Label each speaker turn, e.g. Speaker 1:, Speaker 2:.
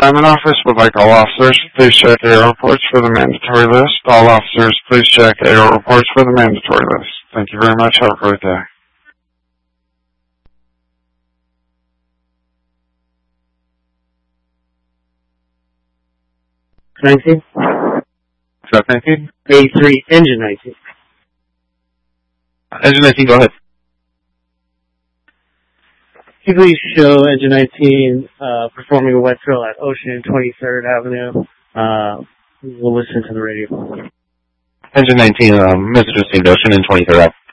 Speaker 1: assignment office would like all officers, please check AO reports for the mandatory list. All officers, please check AO reports for the mandatory list. Thank you very much. Have a great day.
Speaker 2: Truck 19?
Speaker 3: A3, engine 19.
Speaker 2: Engine 19, go ahead.
Speaker 3: Can you please show engine 19 performing a wet drill at Ocean and 23rd Avenue? We'll listen to the radio.
Speaker 2: Engine 19, message received, Ocean and 23rd Avenue.